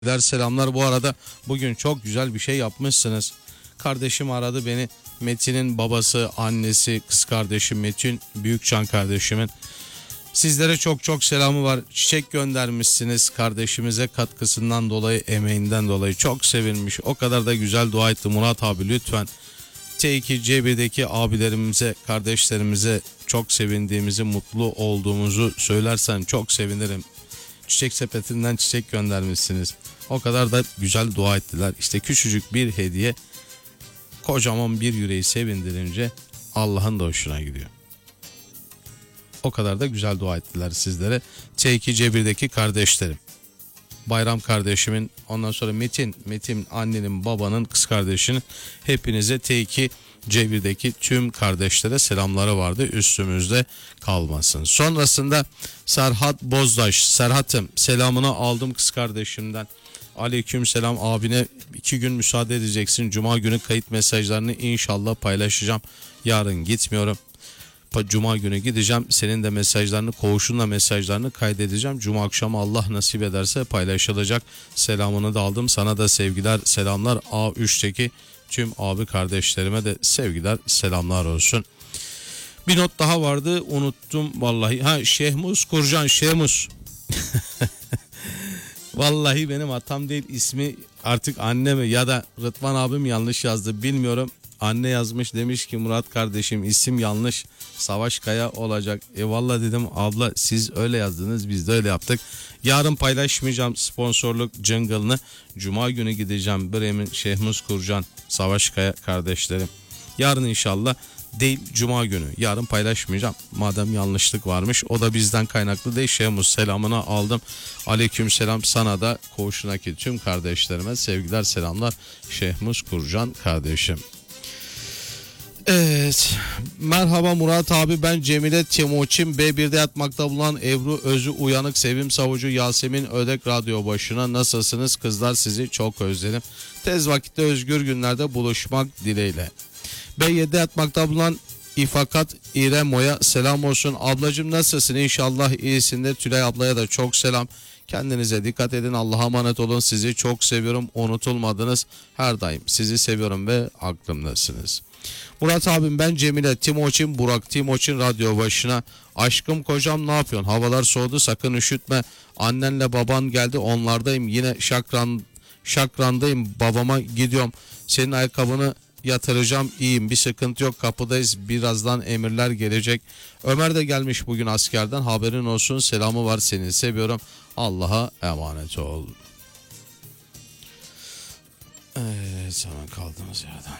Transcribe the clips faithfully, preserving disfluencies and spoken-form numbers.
Der selamlar. Bu arada bugün çok güzel bir şey yapmışsınız. Kardeşim aradı beni. Metin'in babası, annesi, kız kardeşim Metin, Büyükcan kardeşimin. Sizlere çok çok selamı var. Çiçek göndermişsiniz kardeşimize, katkısından dolayı, emeğinden dolayı çok sevinmiş. O kadar da güzel dua etti Murat abi, lütfen T iki C bir'deki abilerimize, kardeşlerimize çok sevindiğimizi, mutlu olduğumuzu söylersen çok sevinirim. Çiçek sepetinden çiçek göndermişsiniz. O kadar da güzel dua ettiler. İşte küçücük bir hediye kocaman bir yüreği sevindirince Allah'ın da hoşuna gidiyor. O kadar da güzel dua ettiler sizlere. T iki C bir'deki kardeşlerim. Bayram kardeşimin, ondan sonra Metin, Metin annenin, babanın, kız kardeşinin, hepinize T iki C bir'deki tüm kardeşlere selamları vardı. Üstümüzde kalmasın. Sonrasında Serhat Bozdaş. Serhat'ım, selamını aldım kız kardeşimden. Aleyküm selam, abine iki gün müsaade edeceksin. Cuma günü kayıt mesajlarını inşallah paylaşacağım. Yarın gitmiyorum. Cuma günü gideceğim. Senin de mesajlarını, koğuşunla mesajlarını kaydedeceğim. Cuma akşamı Allah nasip ederse paylaşılacak. Selamını da aldım. Sana da sevgiler, selamlar. A üç'teki tüm abi kardeşlerime de sevgiler, selamlar olsun. Bir not daha vardı, unuttum vallahi. Ha, Şehmus Kurcan, Şehmus. Vallahi benim hatam değil, ismi artık anne mi ya da Rıdvan abim yanlış yazdı bilmiyorum. Anne yazmış, demiş ki Murat kardeşim isim yanlış, Savaş Kaya olacak. E valla dedim abla, siz öyle yazdınız, biz de öyle yaptık. Yarın paylaşmayacağım sponsorluk jingle'ını. Cuma günü gideceğim Bremen, Şehmus Kurcan, Savaş Kaya kardeşlerim. Yarın inşallah değil, Cuma günü. Yarın paylaşmayacağım madem yanlışlık varmış. O da bizden kaynaklı değil. Şehmus, selamını aldım. Aleyküm selam sana da, koğuşundaki tüm kardeşlerime sevgiler, selamlar. Şehmus Kurcan kardeşim. Evet, merhaba Murat abi, ben Cemile Timuçin, B bir'de yatmakta bulunan Ebru Özü Uyanık Sevim Savucu Yasemin Ödek radyo başına. Nasılsınız kızlar, sizi çok özledim. Tez vakitte özgür günlerde buluşmak dileğiyle. B yedi'de yatmakta bulunan İfakat İremo'ya selam olsun. Ablacım nasılsın, İnşallah iyisindir. Tülay ablaya da çok selam. Kendinize dikkat edin, Allah'a emanet olun, sizi çok seviyorum, unutulmadınız, her daim sizi seviyorum ve aklımdasınız. Murat abim, ben Cemile Timuçin, Burak Timuçin radyo başına. Aşkım kocam ne yapıyorsun, havalar soğudu, sakın üşütme, annenle baban geldi, onlardayım, yine şakran şakrandayım, babama gidiyorum, senin ayakkabını yatıracağım, iyiyim, bir sıkıntı yok, kapıdayız, birazdan emirler gelecek. Ömer de gelmiş bugün askerden, haberin olsun, selamı var, seni seviyorum, Allah'a emanet ol. Evet, hemen kaldığımız yerden.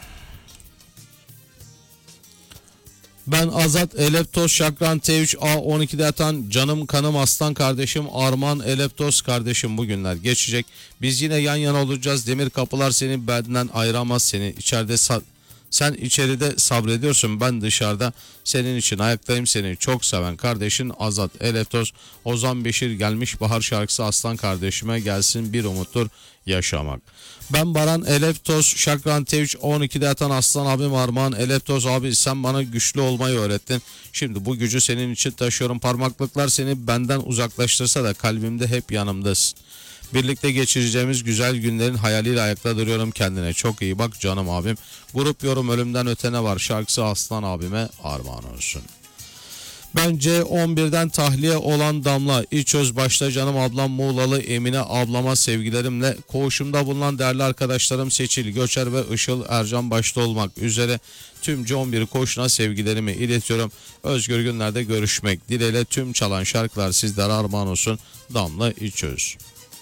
Ben Azat Eleptos Şakran T üç A on iki'de yatan canım kanım aslan kardeşim Arman Eleptos kardeşim, bugünler geçecek. Biz yine yan yana olacağız. Demir kapılar seni benden ayıramaz, seni içeride sa- sen içeride sabrediyorsun, ben dışarıda senin için ayaktayım, seni çok seven kardeşin Azat Eleptos. Ozan Beşir gelmiş, bahar şarkısı aslan kardeşime gelsin, bir umuttur yaşamak. Ben Baran Eleptos Şakran T üç on iki'de yatan aslan abim Armağan Eleptos, abi sen bana güçlü olmayı öğrettin. Şimdi bu gücü senin için taşıyorum. Parmaklıklar seni benden uzaklaştırsa da kalbimde hep yanımdasın. Birlikte geçireceğimiz güzel günlerin hayaliyle ayakta duruyorum, kendine çok iyi bak canım abim. Grup yorum ölümden ötene var şarkısı aslan abime armağan olsun. Bence on bir'den tahliye olan Damla İçöz başta canım ablam Muğlalı Emine ablama sevgilerimle, koğuşumda bulunan değerli arkadaşlarım Seçil Göçer ve Işıl Ercan başta olmak üzere tüm C on bir koğuşuna sevgilerimi iletiyorum. Özgür günlerde görüşmek dileğiyle, tüm çalan şarkılar sizlere armağan olsun. Damla İçöz.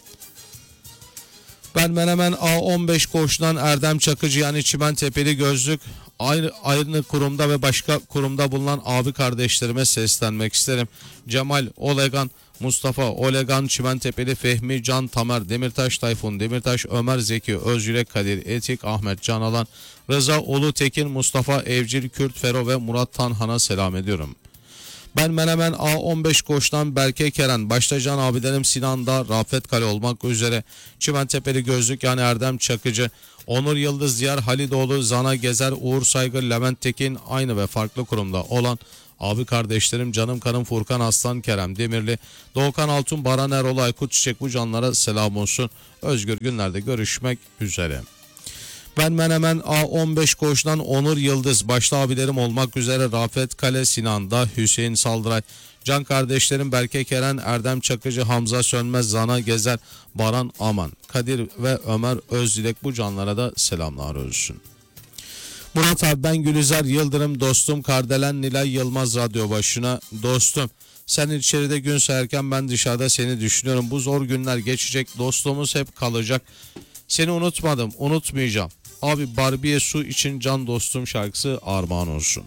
Ben Menemen A on beş koğuşundan Erdem Çakıcı yani Çimen Tepeli Gözlük, aynı, aynı kurumda ve başka kurumda bulunan abi kardeşlerime seslenmek isterim. Cemal Olegan, Mustafa Olegan, Çimen Tepeli Fehmi, Can Tamer, Demirtaş Tayfun, Demirtaş Ömer, Zeki Özgürek, Kadir Etik, Ahmet Canalan, Rıza Ulutekin, Mustafa Evcil, Kürt Fero ve Murat Tanhan'a selam ediyorum. Ben Menemen A on beş koğuştan Berke Keren, başta can abilerim Sinan'da, Rafet Kale olmak üzere Çimentepeli Gözlük yani Erdem Çakıcı, Onur Yıldız Diyar, Halidoğlu, Zana Gezer, Uğur Saygı, Levent Tekin, aynı ve farklı kurumda olan Abi kardeşlerim, canım kanım Furkan Aslan, Kerem Demirli, Doğukan Altun, Baran Erol, Aykut Çiçek, bu canlara selam olsun. Özgür günlerde görüşmek üzere. Ben Menemen A on beş koğuştan Onur Yıldız, başta abilerim olmak üzere Rafet Kale, Sinan Da, Hüseyin Saldıray, can kardeşlerim Berke Keren, Erdem Çakıcı, Hamza Sönmez, Zana Gezer, Baran Aman, Kadir ve Ömer Özdilek, bu canlara da selamlar olsun. Murat abi, ben Gülizar Yıldırım, dostum Kardelen Nilay Yılmaz radyo başına. Dostum, sen içeride gün sayarken ben dışarıda seni düşünüyorum. Bu zor günler geçecek, dostluğumuz hep kalacak. Seni unutmadım, unutmayacağım. Abi Barbie Su için can dostum şarkısı armağan olsun.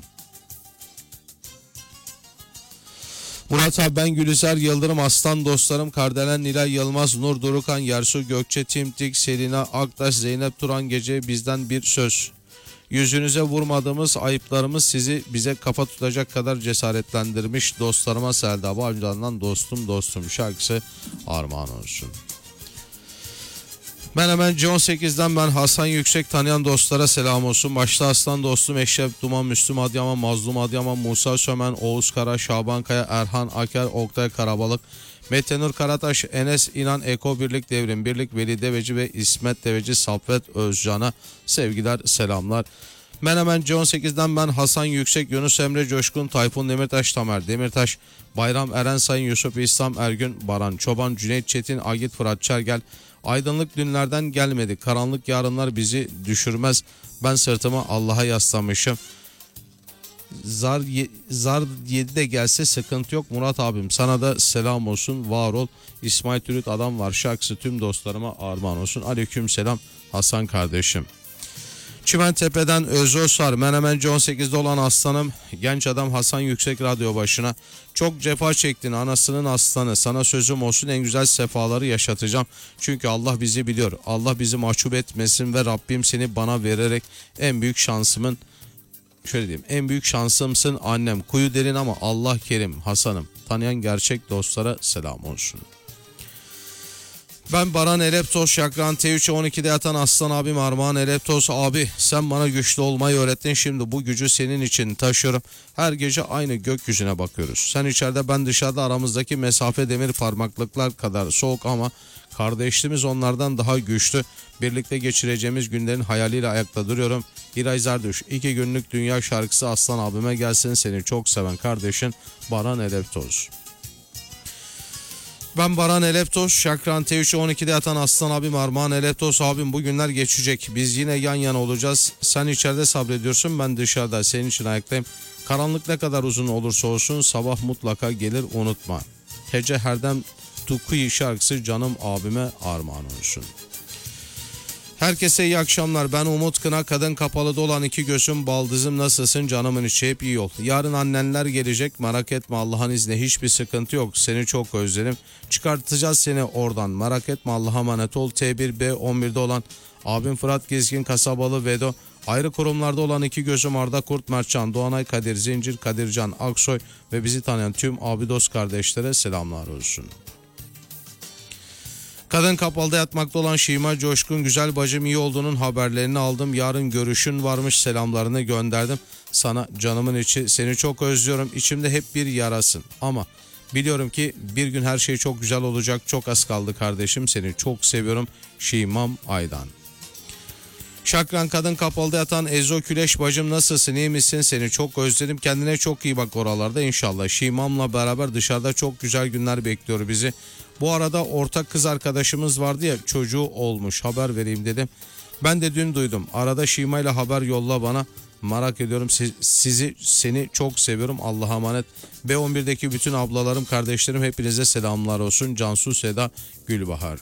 Murat abi, ben Gülizar Yıldırım, aslan dostlarım Kardelen Nilay Yılmaz, Nur Durukan, Yersu Gökçe, Timtik, Selina Aktaş, Zeynep Turan, Gece bizden bir söz. Yüzünüze vurmadığımız ayıplarımız sizi bize kafa tutacak kadar cesaretlendirmiş. Dostlarıma Selda Bağcılar'dan dostum dostum şarkısı armağan olsun. Ben hemen C on sekizden ben Hasan Yüksek, tanıyan dostlara selam olsun. Başta aslan dostum Eşref Duman, Müslüm Adıyaman, Mazlum Adıyaman, Musa Sömen, Oğuz Kara, Şaban Kaya, Erhan Aker, Oktay Karabalık, Metenur Karataş, Enes İnan, Eko Birlik, Devrim Birlik, Veli Deveci ve İsmet Deveci, Saffet Özcan'a sevgiler, selamlar. Ben hemen C on sekizden ben Hasan Yüksek, Yunus Emre Coşkun, Tayfun Demirtaş, Tamer Demirtaş, Bayram Eren Sayın, Yusuf İslam Ergün, Baran Çoban, Cüneyt Çetin, Agit Fırat Çergel. Aydınlık dünlerden gelmedi, karanlık yarınlar bizi düşürmez. Ben sırtımı Allah'a yaslamışım. Zar, ye, zar yedi de gelse sıkıntı yok Murat abim, sana da selam olsun, var ol. İsmail Türüt Adam Var şarkısı tüm dostlarıma armağan olsun. Aleyküm selam Hasan kardeşim. Çimentepe'den Özosar, Menemen C on sekizde olan aslanım genç adam Hasan Yüksek radyo başına. Çok cefa çektin, anasının aslanı, sana sözüm olsun, en güzel sefaları yaşatacağım. Çünkü Allah bizi biliyor, Allah bizi mahcup etmesin ve Rabbim seni bana vererek en büyük şansımın, şöyle diyeyim, en büyük şansımsın annem. Kuyu derin ama Allah kerim Hasan'ım. Tanıyan gerçek dostlara selam olsun. Ben Baran Eleptos, Şakran T üç on ikide yatan aslan abim Armağan Eleptos. Abi sen bana güçlü olmayı öğrettin, şimdi bu gücü senin için taşıyorum. Her gece aynı gökyüzüne bakıyoruz. Sen içeride, ben dışarıda, aramızdaki mesafe demir parmaklıklar kadar soğuk ama kardeşliğimiz onlardan daha güçlü. Birlikte geçireceğimiz günlerin hayaliyle ayakta duruyorum. İray Zerdüş, iki günlük dünya şarkısı aslan abime gelsin, seni çok seven kardeşin Baran Eleptos. Ben Baran Eleptos, Şakran T üç on ikide yatan aslan abim Armağan Eleptos. Abim bu günler geçecek, biz yine yan yana olacağız. Sen içeride sabrediyorsun, ben dışarıda senin için ayaktayım. Karanlık ne kadar uzun olursa olsun sabah mutlaka gelir, unutma. Hece Herdem Tukuyi şarkısı canım abime armağan olsun. Herkese iyi akşamlar. Ben Umut Kına, kadın kapalıda olan iki gözüm baldızım, nasılsın canımın içi, hep iyi ol. Yarın annenler gelecek, merak etme, Allah'ın izniyle hiçbir sıkıntı yok. Seni çok özledim. Çıkartacağız seni oradan, merak etme, Allah'a emanet ol. T bir B on birde olan abim Fırat Gezgin, Kasabalı Vedo. Ayrı kurumlarda olan iki gözüm Arda Kurt, Mertcan, Doğanay, Kadir Zincir, Kadircan Aksoy ve bizi tanıyan tüm abi dost kardeşlere selamlar olsun. Kadın kapalıda yatmakta olan Şima Coşkun, güzel bacım iyi olduğunun haberlerini aldım. Yarın görüşün varmış, selamlarını gönderdim. Sana canımın içi, seni çok özlüyorum. İçimde hep bir yarasın ama biliyorum ki bir gün her şey çok güzel olacak. Çok az kaldı kardeşim, seni çok seviyorum. Şimam Aydan. Şakran kadın kapalıda yatan Ezo Küleş, bacım nasılsın, iyi misin, seni çok özledim, kendine çok iyi bak oralarda inşallah. Şimam'la beraber dışarıda çok güzel günler bekliyor bizi. Bu arada ortak kız arkadaşımız vardı ya, çocuğu olmuş, haber vereyim dedim. Ben de dün duydum, arada Şima ile haber yolla bana, merak ediyorum. Siz, sizi seni çok seviyorum, Allah'a emanet. B on birdeki bütün ablalarım kardeşlerim hepinize selamlar olsun. Cansu Seda Gülbahar.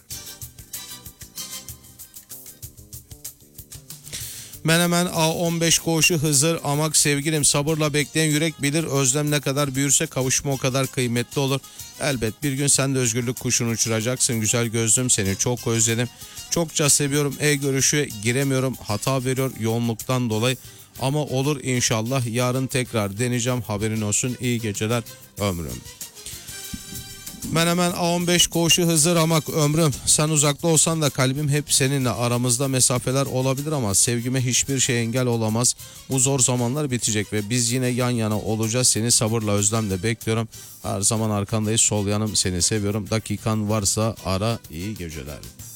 Menemen A on beş koğuşu Hızır Amak, sevgilim sabırla bekleyen yürek bilir, özlem ne kadar büyürse kavuşma o kadar kıymetli olur. Elbet bir gün sen de özgürlük kuşunu uçuracaksın, güzel gözlüm seni çok özledim. Çokça seviyorum, e-görüşü giremiyorum, hata veriyor yoğunluktan dolayı ama olur inşallah, yarın tekrar deneyeceğim, haberin olsun, iyi geceler ömrüm. Ben hemen A on beş koğuşu Hızır Hamak ömrüm. Sen uzakta olsan da kalbim hep seninle. Aramızda mesafeler olabilir ama sevgime hiçbir şey engel olamaz. Bu zor zamanlar bitecek ve biz yine yan yana olacağız. Seni sabırla özlemle bekliyorum. Her zaman arkandayız. Sol yanım, seni seviyorum. Dakikan varsa ara. İyi geceler.